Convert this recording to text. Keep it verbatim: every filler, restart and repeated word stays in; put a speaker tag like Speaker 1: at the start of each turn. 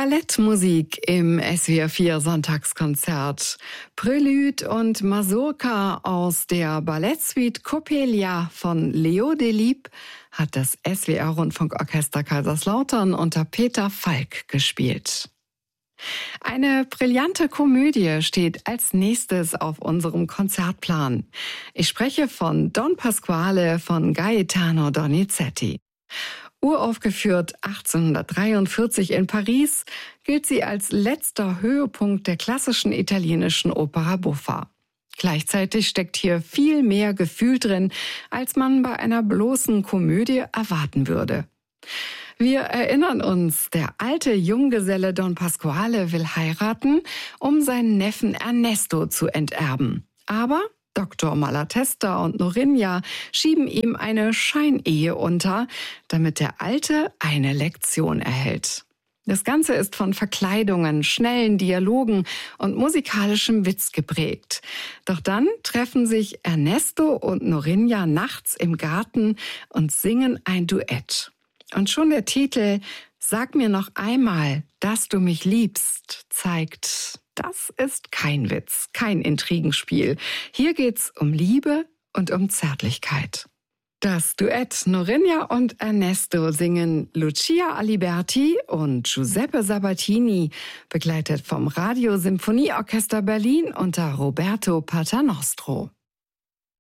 Speaker 1: Ballettmusik im S W R vier Sonntagskonzert. Prelude und Mazurka aus der Ballettsuite Coppelia von Leo Delibes hat das S W R Rundfunkorchester Kaiserslautern unter Peter Falk gespielt. Eine brillante Komödie steht als nächstes auf unserem Konzertplan. Ich spreche von Don Pasquale von Gaetano Donizetti. Uraufgeführt achtzehnhundertdreiundvierzig in Paris, gilt sie als letzter Höhepunkt der klassischen italienischen Opera buffa. Gleichzeitig steckt hier viel mehr Gefühl drin, als man bei einer bloßen Komödie erwarten würde. Wir erinnern uns, der alte Junggeselle Don Pasquale will heiraten, um seinen Neffen Ernesto zu enterben. Aber Doktor Malatesta und Norinja schieben ihm eine Scheinehe unter, damit der Alte eine Lektion erhält. Das Ganze ist von Verkleidungen, schnellen Dialogen und musikalischem Witz geprägt. Doch dann treffen sich Ernesto und Norinja nachts im Garten und singen ein Duett. Und schon der Titel »Sag mir noch einmal, dass du mich liebst« zeigt, das ist kein Witz, kein Intrigenspiel. Hier geht's um Liebe und um Zärtlichkeit. Das Duett Norinja und Ernesto singen Lucia Aliberti und Giuseppe Sabatini, begleitet vom Radiosymphonieorchester Berlin unter Roberto Paternostro.